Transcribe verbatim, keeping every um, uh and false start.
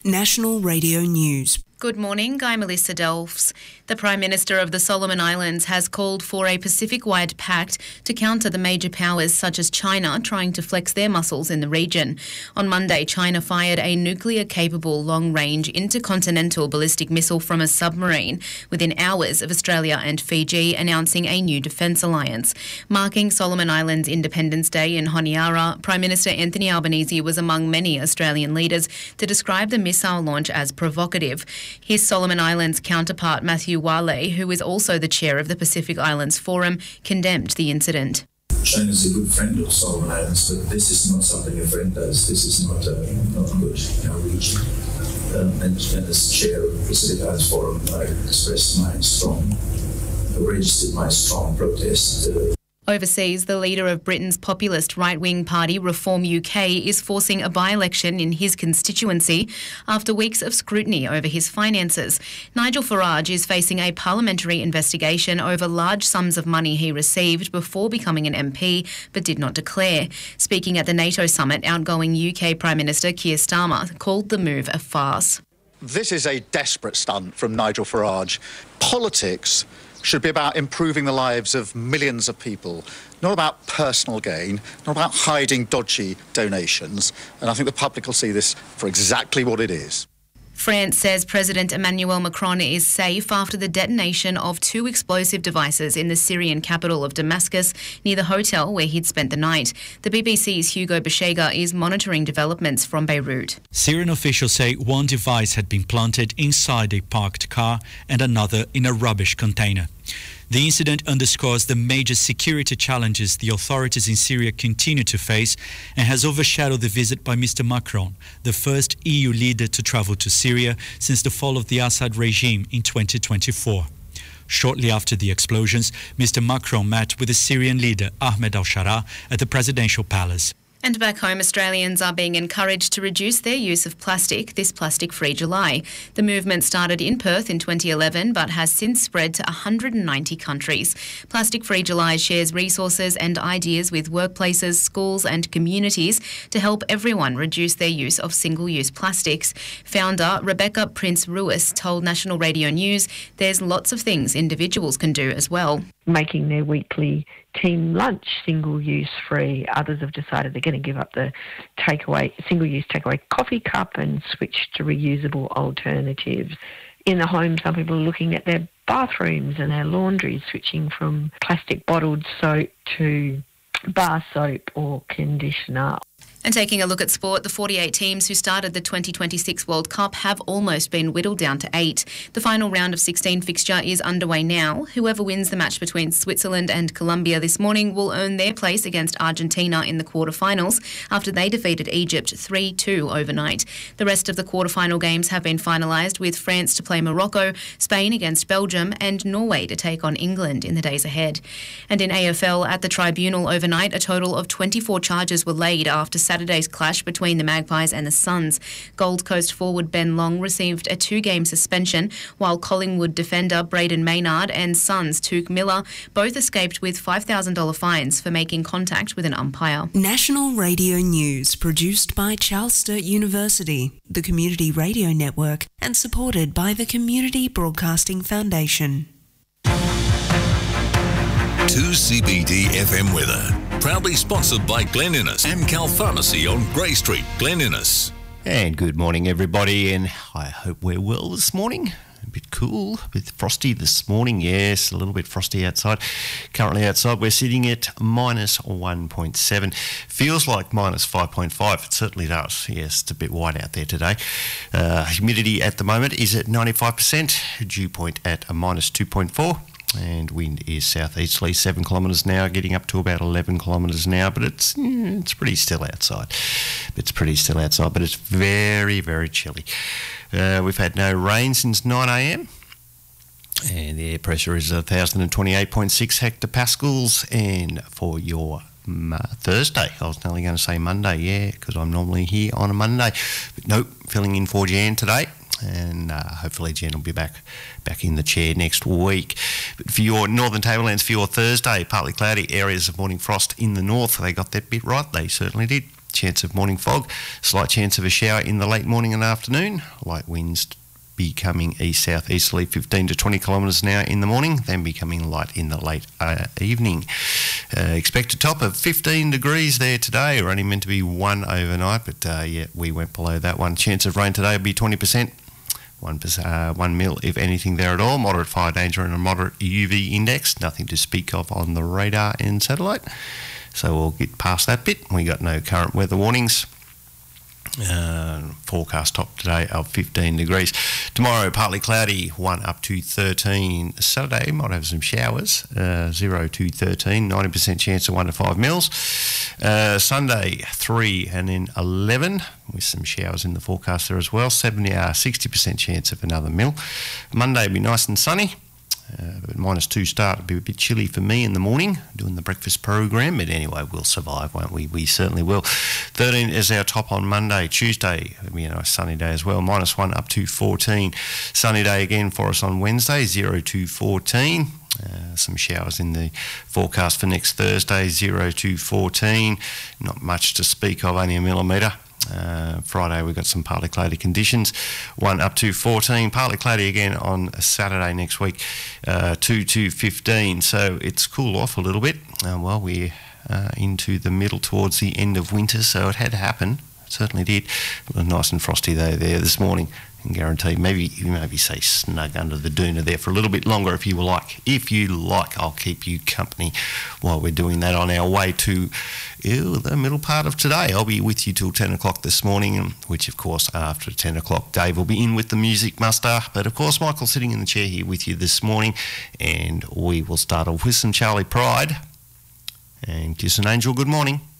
National Radio News. Good morning, I'm Melissa Delfs. The Prime Minister of the Solomon Islands has called for a Pacific-wide pact to counter the major powers such as China trying to flex their muscles in the region. On Monday, China fired a nuclear-capable long-range intercontinental ballistic missile from a submarine within hours of Australia and Fiji announcing a new defence alliance. Marking Solomon Islands Independence Day in Honiara, Prime Minister Anthony Albanese was among many Australian leaders to describe the missile launch as provocative. His Solomon Islands counterpart Matthew Wale, who is also the chair of the Pacific Islands Forum, condemned the incident. China is a good friend of Solomon Islands, but this is not something a friend does. This is not, uh, not good in our region. Um, and, and as chair of the Pacific Islands Forum, I expressed my strong, registered my strong protest. Uh, Overseas, the leader of Britain's populist right-wing party Reform U K is forcing a by-election in his constituency after weeks of scrutiny over his finances. Nigel Farage is facing a parliamentary investigation over large sums of money he received before becoming an M P but did not declare. Speaking at the NATO summit, outgoing U K Prime Minister Keir Starmer called the move a farce. This is a desperate stunt from Nigel Farage. Politics should be about improving the lives of millions of people, not about personal gain, not about hiding dodgy donations. And I think the public will see this for exactly what it is. France says President Emmanuel Macron is safe after the detonation of two explosive devices in the Syrian capital of Damascus near the hotel where he'd spent the night. The B B C's Hugo Beshega is monitoring developments from Beirut. Syrian officials say one device had been planted inside a parked car and another in a rubbish container. The incident underscores the major security challenges the authorities in Syria continue to face and has overshadowed the visit by Mister Macron, the first E U leader to travel to Syria since the fall of the Assad regime in twenty twenty-four. Shortly after the explosions, Mister Macron met with the Syrian leader Ahmed al-Shara at the presidential palace. And back home, Australians are being encouraged to reduce their use of plastic this Plastic-Free July. The movement started in Perth in twenty eleven but has since spread to one hundred ninety countries. Plastic-Free July shares resources and ideas with workplaces, schools and communities to help everyone reduce their use of single-use plastics. Founder Rebecca Prince-Ruis told National Radio News there's lots of things individuals can do as well. Making their weekly team lunch single-use free. Others have decided they're going to give up the takeaway, single-use takeaway coffee cup and switch to reusable alternatives. In the home, some people are looking at their bathrooms and their laundries, switching from plastic bottled soap to bar soap or conditioner. And taking a look at sport, the forty-eight teams who started the twenty twenty-six World Cup have almost been whittled down to eight. The final round of sixteen fixture is underway now. Whoever wins the match between Switzerland and Colombia this morning will earn their place against Argentina in the quarterfinals after they defeated Egypt three two overnight. The rest of the quarterfinal games have been finalised, with France to play Morocco, Spain against Belgium and Norway to take on England in the days ahead. And in A F L, at the tribunal overnight, a total of twenty-four charges were laid after Saturday's clash between the Magpies and the Suns. Gold Coast forward Ben Long received a two-game suspension, while Collingwood defender Braden Maynard and Suns Touk Miller both escaped with five thousand dollars fines for making contact with an umpire. National Radio News, produced by Charles Sturt University, the Community Radio Network, and supported by the Community Broadcasting Foundation. two C B D F M weather. Proudly sponsored by Glen Innes, Amcal Pharmacy on Grey Street, Glen Innes. And good morning, everybody, and I hope we're well this morning. A bit cool, a bit frosty this morning, yes, a little bit frosty outside. Currently outside we're sitting at minus one point seven. Feels like minus five point five, it certainly does. Yes, it's a bit white out there today. Uh, humidity at the moment is at ninety-five percent, dew point at a minus two point four. And wind is southeasterly, seven kilometres an hour, getting up to about eleven kilometres an hour, but it's it's pretty still outside. It's pretty still outside, but it's very, very chilly. Uh, we've had no rain since nine a m, and the air pressure is one thousand twenty-eight point six hectopascals. And for your um, uh, Thursday, I was nearly going to say Monday, yeah, because I'm normally here on a Monday, but nope, filling in for Jan today. And uh, hopefully Jen will be back back in the chair next week. But for your Northern Tablelands, for your Thursday, partly cloudy, areas of morning frost in the north. They got that bit right, they certainly did. chance of morning fog, slight chance of a shower in the late morning and afternoon, light winds becoming east-south-easterly fifteen to twenty kilometres an hour in the morning, then becoming light in the late uh, evening. Uh, expect a top of fifteen degrees there today. We're only meant to be one overnight, but uh, yeah, we went below that one. Chance of rain today will be twenty percent. One, uh, one mil, if anything, there at all. Moderate fire danger and a moderate U V index. Nothing to speak of on the radar and satellite. So we'll get past that bit. We got no current weather warnings. Uh, forecast top today of fifteen degrees. Tomorrow partly cloudy, one up to thirteen. Saturday might have some showers, uh, zero to thirteen, ninety percent chance of one to five mils. Uh, Sunday three and then eleven with some showers in the forecast there as well. seventy, uh, sixty percent chance of another mil. Monday will be nice and sunny. Uh, but minus two start will be a bit chilly for me in the morning doing the breakfast program, but anyway, we'll survive, won't we? We certainly will. thirteen is our top on Monday. Tuesday will be a nice sunny day as well, minus one up to fourteen. Sunny day again for us on Wednesday, zero to fourteen. Uh, some showers in the forecast for next Thursday, zero to fourteen. Not much to speak of, only a millimetre. Uh, Friday we've got some partly cloudy conditions, one up to fourteen, partly cloudy again on Saturday next week, uh, two to fifteen, so it's cooled off a little bit. Uh, well, we're uh, into the middle towards the end of winter, so it had to happen, it certainly did. It was nice and frosty though there this morning. And guarantee maybe you maybe say snug under the doona there for a little bit longer if you would like. If you like, I'll keep you company while we're doing that on our way to ew, the middle part of today. I'll be with you till ten o'clock this morning, which of course after ten o'clock Dave will be in with the music muster. But of course Michael's sitting in the chair here with you this morning, and we will start off with some Charlie Pride and Kiss an Angel. Good morning.